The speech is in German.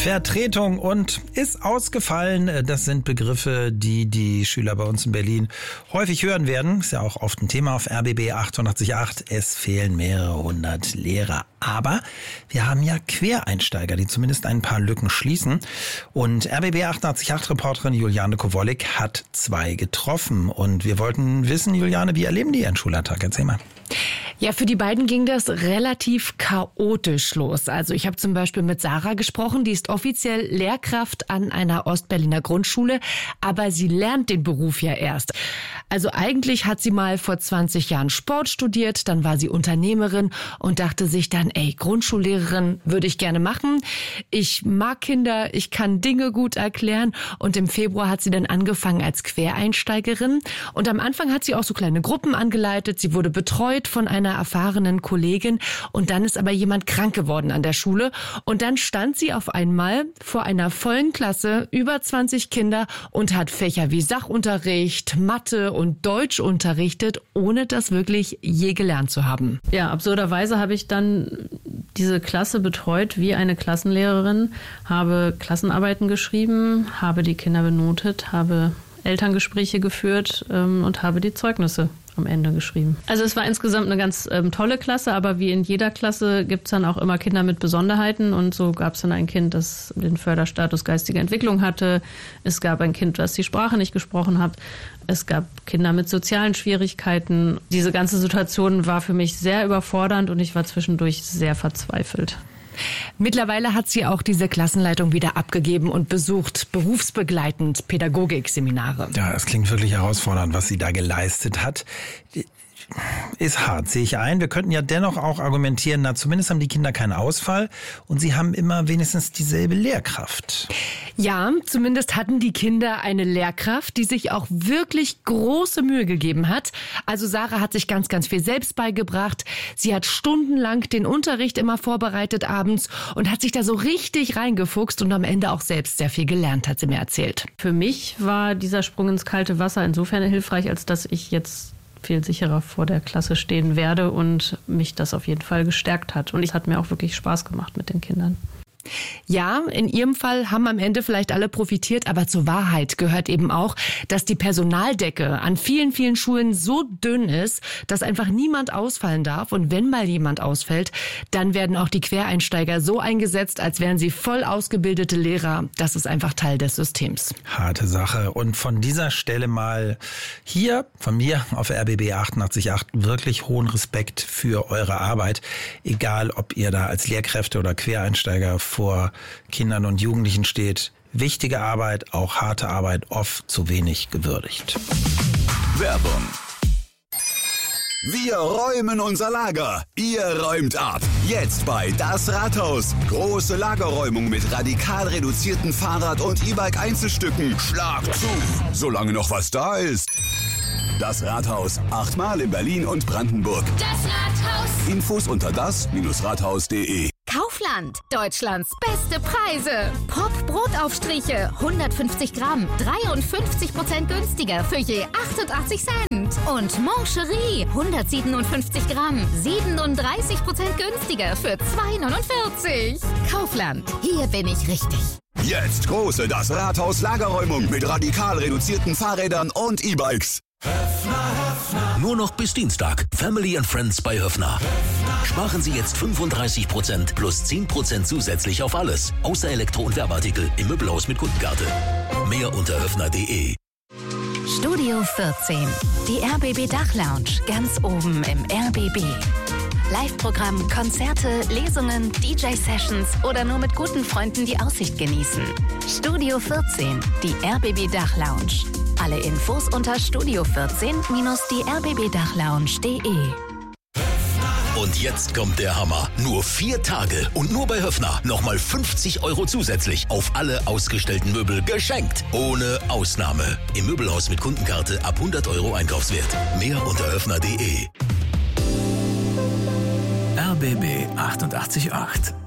Vertretung und ist ausgefallen. Das sind Begriffe, die die Schüler bei uns in Berlin häufig hören werden. Ist ja auch oft ein Thema auf RBB 88.8. Es fehlen mehrere hundert Lehrer. Aber wir haben ja Quereinsteiger, die zumindest ein paar Lücken schließen. Und RBB 88.8-Reporterin Juliane Kowollik hat 2 getroffen. Und wir wollten wissen, Juliane, wie erleben die ihren Schulalltag? Erzähl mal. Ja, für die beiden ging das relativ chaotisch los. Also ich habe zum Beispiel mit Sarah gesprochen, die ist offiziell Lehrkraft an einer Ostberliner Grundschule, aber sie lernt den Beruf ja erst. Also eigentlich hat sie mal vor 20 Jahren Sport studiert, dann war sie Unternehmerin und dachte sich dann, Grundschullehrerin würde ich gerne machen. Ich mag Kinder, ich kann Dinge gut erklären und im Februar hat sie dann angefangen als Quereinsteigerin und am Anfang hat sie auch so kleine Gruppen angeleitet, sie wurde betreut von einer erfahrenen Kollegin und dann ist aber jemand krank geworden an der Schule und dann stand sie auf einmal vor einer vollen Klasse, über 20 Kinder und hat Fächer wie Sachunterricht, Mathe und Deutsch unterrichtet, ohne das wirklich je gelernt zu haben. Ja, absurderweise habe ich dann diese Klasse betreut wie eine Klassenlehrerin, habe Klassenarbeiten geschrieben, habe die Kinder benotet, habe Elterngespräche geführt und habe die Zeugnisse am Ende geschrieben. Also es war insgesamt eine ganz tolle Klasse, aber wie in jeder Klasse gibt es dann auch immer Kinder mit Besonderheiten und so gab es dann ein Kind, das den Förderstatus geistige Entwicklung hatte. Es gab ein Kind, das die Sprache nicht gesprochen hat. Es gab Kinder mit sozialen Schwierigkeiten. Diese ganze Situation war für mich sehr überfordernd und ich war zwischendurch sehr verzweifelt. Mittlerweile hat sie auch diese Klassenleitung wieder abgegeben und besucht berufsbegleitend Pädagogikseminare. Ja, es klingt wirklich herausfordernd, was sie da geleistet hat. Ist hart, sehe ich ein. Wir könnten ja dennoch auch argumentieren, zumindest haben die Kinder keinen Ausfall und sie haben immer wenigstens dieselbe Lehrkraft. Ja, zumindest hatten die Kinder eine Lehrkraft, die sich auch wirklich große Mühe gegeben hat. Also Sarah hat sich ganz, ganz viel selbst beigebracht. Sie hat stundenlang den Unterricht immer vorbereitet abends und hat sich da so richtig reingefuchst und am Ende auch selbst sehr viel gelernt, hat sie mir erzählt. Für mich war dieser Sprung ins kalte Wasser insofern hilfreich, als dass ich jetzt viel sicherer vor der Klasse stehen werde und mich das auf jeden Fall gestärkt hat. Und es hat mir auch wirklich Spaß gemacht mit den Kindern. Ja, in ihrem Fall haben am Ende vielleicht alle profitiert, aber zur Wahrheit gehört eben auch, dass die Personaldecke an vielen, vielen Schulen so dünn ist, dass einfach niemand ausfallen darf. Und wenn mal jemand ausfällt, dann werden auch die Quereinsteiger so eingesetzt, als wären sie voll ausgebildete Lehrer. Das ist einfach Teil des Systems. Harte Sache. Und von dieser Stelle mal hier von mir auf RBB 88.8 wirklich hohen Respekt für eure Arbeit. Egal, ob ihr da als Lehrkräfte oder Quereinsteiger vor Kindern und Jugendlichen steht. Wichtige Arbeit, auch harte Arbeit, oft zu wenig gewürdigt. Werbung. Wir räumen unser Lager. Ihr räumt ab. Jetzt bei Das Rathaus. Große Lagerräumung mit radikal reduzierten Fahrrad- und E-Bike-Einzelstücken. Schlag zu, solange noch was da ist. Das Rathaus. 8-mal in Berlin und Brandenburg. Das Rathaus. Infos unter das-rathaus.de. Kaufland. Deutschlands beste Preise. Pop Brotaufstriche. 150 Gramm. 53% günstiger für je 88 Cent. Und Moncherie. 157 Gramm. 37% günstiger für 2,49. Kaufland. Hier bin ich richtig. Jetzt große Das Rathaus Lagerräumung mit radikal reduzierten Fahrrädern und E-Bikes. Nur noch bis Dienstag. Family and Friends bei Höffner. Sparen Sie jetzt 35% plus 10% zusätzlich auf alles. Außer Elektro- und Werbeartikel im Möbelhaus mit Kundenkarte. Mehr unter höffner.de. Studio 14. Die RBB Dachlounge. Ganz oben im RBB. Live-Programm, Konzerte, Lesungen, DJ-Sessions oder nur mit guten Freunden die Aussicht genießen. Studio 14, die RBB Dachlounge. Alle Infos unter studio14-die-rbbdachlounge.de. Und jetzt kommt der Hammer. Nur 4 Tage und nur bei Höffner nochmal 50 € zusätzlich auf alle ausgestellten Möbel geschenkt. Ohne Ausnahme. Im Möbelhaus mit Kundenkarte ab 100 € Einkaufswert. Mehr unter höffner.de. RBB 88.8